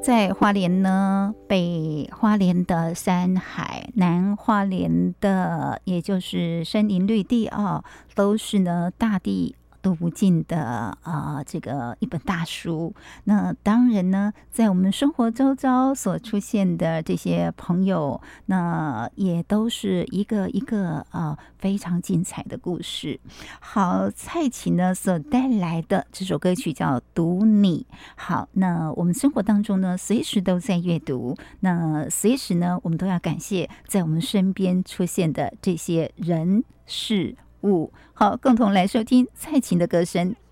在花莲呢，北花莲的山海，南花莲的也就是山林绿地都是呢大地读不尽的这个一本大书。那当然呢，在我们生活周遭所出现的这些朋友，那也都是一个一个非常精彩的故事。好，蔡琴呢所带来的这首歌曲叫《读你》。好，那我们生活当中呢，随时都在阅读，那随时呢，我们都要感谢在我们身边出现的这些人事物。好，共同来收听蔡琴的歌声。